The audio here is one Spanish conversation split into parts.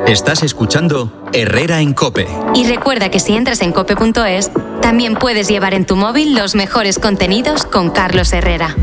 Estás escuchando Herrera en COPE. Y recuerda que si entras en cope.es, también puedes llevar en tu móvil los mejores contenidos con Carlos Herrera.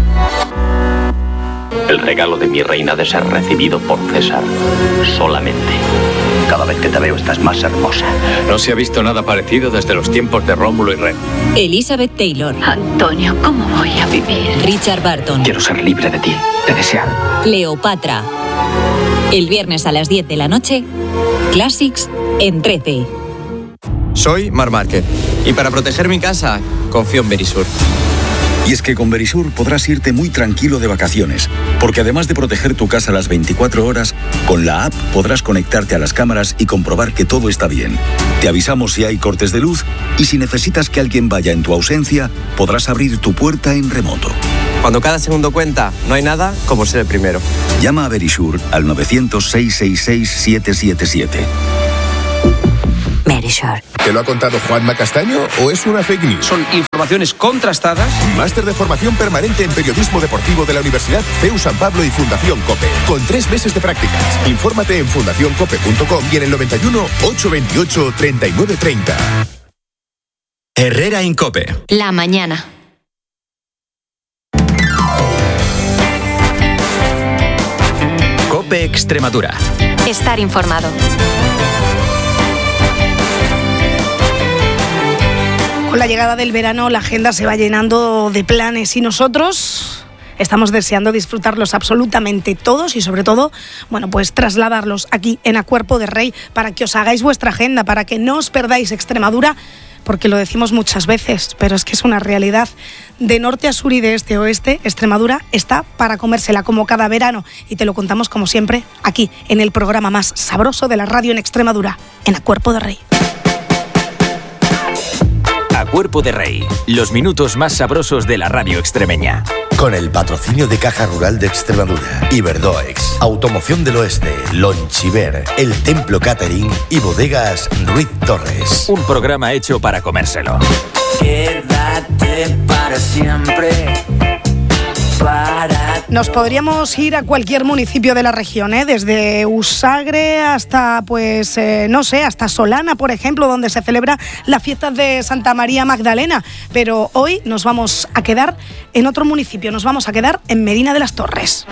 El regalo de mi reina de ser recibido por César. Solamente. Cada vez que te veo estás más hermosa. No se ha visto nada parecido desde los tiempos de Rómulo y Remo. Elizabeth Taylor. Antonio, ¿cómo voy a vivir? Richard Burton. Quiero ser libre de ti, de desear. Cleopatra. El viernes a las 10 de la noche, Classics en 13. Soy Marc Márquez y para proteger mi casa confío en Verisur. Y es que con Verisur podrás irte muy tranquilo de vacaciones, porque además de proteger tu casa las 24 horas, con la app podrás conectarte a las cámaras y comprobar que todo está bien. Te avisamos si hay cortes de luz y si necesitas que alguien vaya en tu ausencia, podrás abrir tu puerta en remoto. Cuando cada segundo cuenta, no hay nada como ser el primero. Llama a Verisur al 900-666-777. Verisur. ¿Te lo ha contado Juanma Castaño o es una fake news? Son informaciones contrastadas. Máster de formación permanente en periodismo deportivo de la Universidad CEU San Pablo y Fundación COPE. Con 3 meses de prácticas. Infórmate en fundacioncope.com y en el 91 828 3930. Herrera en COPE. La mañana. COPE Extremadura. Estar informado. Con la llegada del verano la agenda se va llenando de planes y nosotros estamos deseando disfrutarlos absolutamente todos y sobre todo, bueno, pues trasladarlos aquí en A Cuerpo de Rey para que os hagáis vuestra agenda, para que no os perdáis Extremadura, porque lo decimos muchas veces, pero es que es una realidad. De norte a sur y de este a oeste, Extremadura está para comérsela como cada verano y te lo contamos como siempre aquí en el programa más sabroso de la radio en Extremadura, en A Cuerpo de Rey. A Cuerpo de Rey, los minutos más sabrosos de la radio extremeña. Con el patrocinio de Caja Rural de Extremadura, Iberdoex, Automoción del Oeste, Lonchiver, El Templo Catering y Bodegas Ruiz Torres. Un programa hecho para comérselo. Quédate para siempre. Nos podríamos ir a cualquier municipio de la región, desde Usagre hasta, hasta Solana, por ejemplo, donde se celebra la fiesta de Santa María Magdalena. Pero hoy nos vamos a quedar en otro municipio, nos vamos a quedar en Medina de las Torres.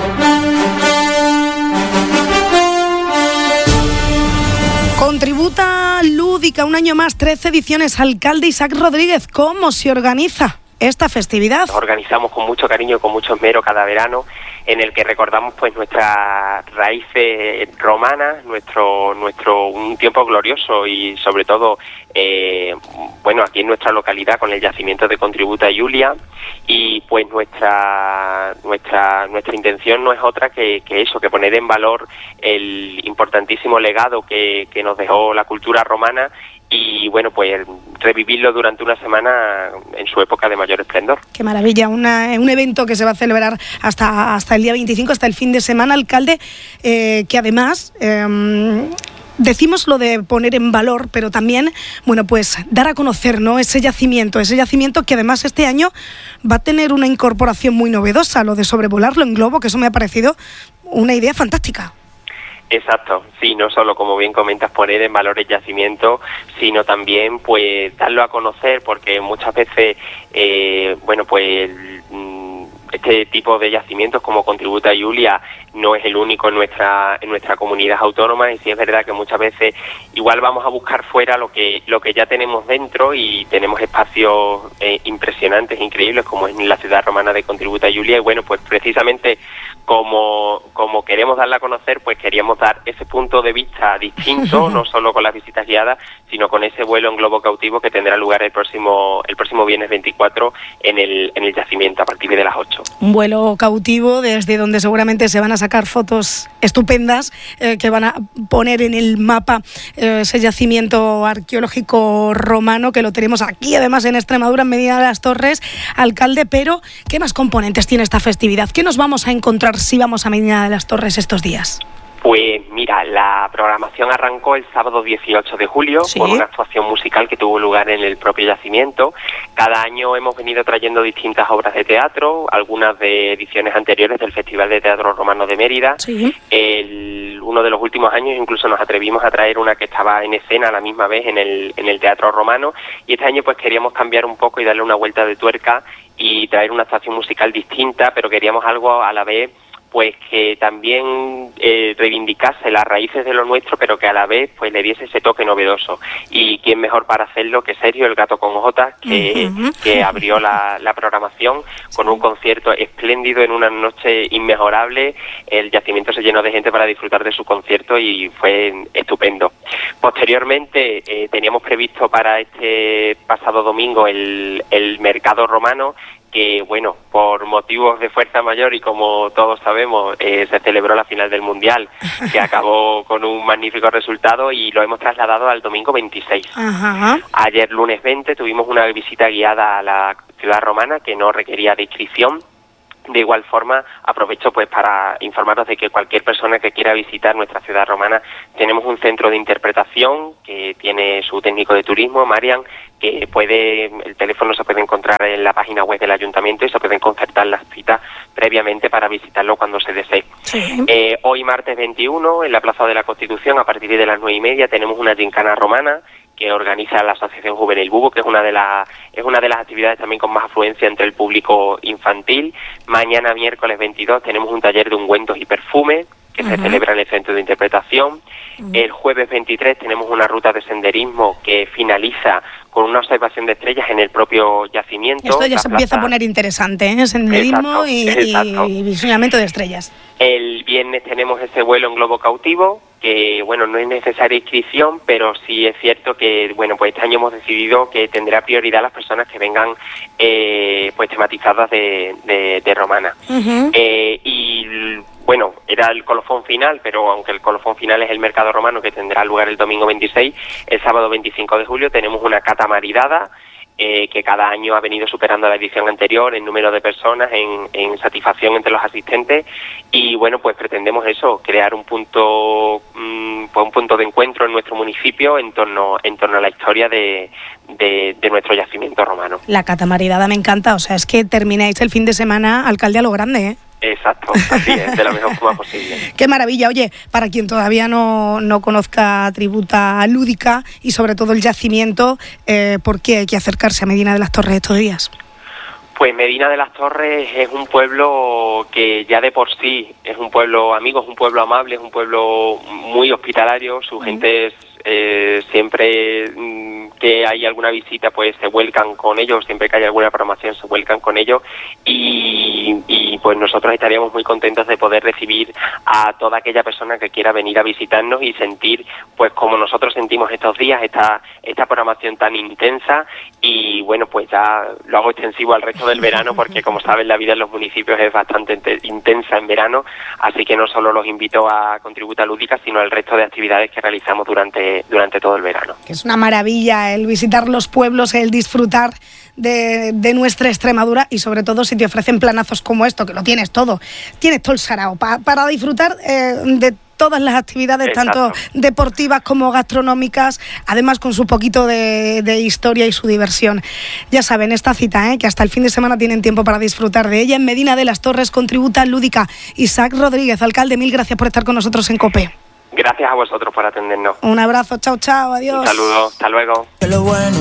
Contributa lúdica, un año más, 13 ediciones. Alcalde Isaac Rodríguez, ¿cómo se organiza esta festividad? Nos organizamos con mucho cariño y con mucho esmero cada verano, en el que recordamos pues nuestras raíces romanas, nuestro un tiempo glorioso y sobre todo aquí en nuestra localidad con el yacimiento de Contributa Julia, y pues nuestra intención no es otra que eso, que poner en valor el importantísimo legado que nos dejó la cultura romana y bueno, pues revivirlo durante una semana en su época de mayor esplendor. Qué maravilla, un evento que se va a celebrar hasta el día 25, hasta el fin de semana, alcalde, que además decimos lo de poner en valor, pero también, bueno, pues dar a conocer, ¿no?, ese yacimiento que además este año va a tener una incorporación muy novedosa, lo de sobrevolarlo en globo, que eso me ha parecido una idea fantástica. Exacto, sí, no solo, como bien comentas, poner en valor el yacimiento, sino también pues darlo a conocer, porque muchas veces este tipo de yacimientos como Contributa Julia no es el único en nuestra comunidad autónoma, y sí es verdad que muchas veces igual vamos a buscar fuera lo que ya tenemos dentro, y tenemos espacios impresionantes, increíbles, como es la ciudad romana de Contributa Julia, y bueno, pues precisamente como queremos darla a conocer, pues queríamos dar ese punto de vista distinto, no solo con las visitas guiadas, sino con ese vuelo en globo cautivo que tendrá lugar el próximo viernes 24 en el yacimiento a partir de las 8. Un vuelo cautivo desde donde seguramente se van a sacar fotos estupendas que van a poner en el mapa ese yacimiento arqueológico romano, que lo tenemos aquí además en Extremadura, en Medina de las Torres, alcalde. Pero ¿qué más componentes tiene esta festividad? ¿Qué nos vamos a encontrar si vamos a Medina de las Torres estos días? Pues mira, la programación arrancó el sábado 18 de julio, ¿sí?, con una actuación musical que tuvo lugar en el propio yacimiento. Cada año hemos venido trayendo distintas obras de teatro, algunas de ediciones anteriores del Festival de Teatro Romano de Mérida. Sí. El uno de los últimos años incluso nos atrevimos a traer una que estaba en escena a la misma vez en el Teatro Romano, y este año pues queríamos cambiar un poco y darle una vuelta de tuerca y traer una actuación musical distinta, pero queríamos algo a la vez pues que también reivindicase las raíces de lo nuestro, pero que a la vez pues le diese ese toque novedoso. Y quién mejor para hacerlo que Sergio, el Gato con Jotas, que abrió la programación con un concierto espléndido en una noche inmejorable. El yacimiento se llenó de gente para disfrutar de su concierto y fue estupendo. Posteriormente teníamos previsto para este pasado domingo el Mercado Romano, que bueno, por motivos de fuerza mayor y como todos sabemos, se celebró la final del Mundial, que acabó con un magnífico resultado, y lo hemos trasladado al domingo 26. Ajá. Ayer lunes 20 tuvimos una visita guiada a la ciudad romana que no requería de inscripción. De igual forma, aprovecho pues para informaros de que cualquier persona que quiera visitar nuestra ciudad romana, tenemos un centro de interpretación que tiene su técnico de turismo, Marian, que el teléfono se puede encontrar en la página web del ayuntamiento y se pueden concertar las citas previamente para visitarlo cuando se desee. Sí. Hoy martes 21, en la Plaza de la Constitución, a partir de las 9:30, tenemos una gincana romana que organiza la Asociación Juvenil Bubo, que es una de las actividades también con más afluencia entre el público infantil. Mañana, miércoles 22, tenemos un taller de ungüentos y perfumes que se celebra en el Centro de Interpretación. El jueves 23 tenemos una ruta de senderismo que finaliza con una observación de estrellas en el propio yacimiento. Esto ya se empieza a poner interesante, ¿eh? Senderismo y visionamiento de estrellas. El viernes tenemos ese vuelo en globo cautivo, que bueno, no es necesaria inscripción, pero sí es cierto que bueno, pues este año hemos decidido que tendrá prioridad las personas que vengan pues tematizadas de romana. Y bueno, era el colofón final, pero aunque el colofón final es el Mercado Romano, que tendrá lugar el domingo 26, el sábado 25 de julio tenemos una cata maridada, que cada año ha venido superando la edición anterior en número de personas, en satisfacción entre los asistentes, y bueno, pues pretendemos eso, crear un punto de encuentro en nuestro municipio en torno a la historia de nuestro yacimiento romano. La cata maridada me encanta, o sea, es que termináis el fin de semana alcalde a lo grande, ¿eh? Exacto, así es, de la mejor forma posible. Qué maravilla. Oye, para quien todavía no conozca Tributa Lúdica y sobre todo el yacimiento, ¿por qué hay que acercarse a Medina de las Torres estos días? Pues Medina de las Torres es un pueblo que ya de por sí es un pueblo amigo, es un pueblo amable, es un pueblo muy hospitalario. Su gente siempre que hay alguna visita pues se vuelcan con ellos, siempre que hay alguna programación se vuelcan con ellos, y pues nosotros estaríamos muy contentos de poder recibir a toda aquella persona que quiera venir a visitarnos y sentir pues como nosotros sentimos estos días esta programación tan intensa. Y bueno, pues ya lo hago extensivo al resto del verano, porque como saben la vida en los municipios es bastante intensa en verano, así que no solo los invito a Contributa Lúdica, sino al resto de actividades que realizamos durante todo el verano. Es una maravilla el visitar los pueblos, el disfrutar de nuestra Extremadura, y sobre todo si te ofrecen planazos como esto, que lo tienes todo el sarao para disfrutar de todas las actividades, exacto, tanto deportivas como gastronómicas, además con su poquito de historia y su diversión. Ya saben, esta cita, que hasta el fin de semana tienen tiempo para disfrutar de ella, en Medina de las Torres, con Tributa Lúdica. Isaac Rodríguez, alcalde, mil gracias por estar con nosotros en COPE. Gracias a vosotros por atendernos. Un abrazo, chao, adiós. Un saludo, hasta luego.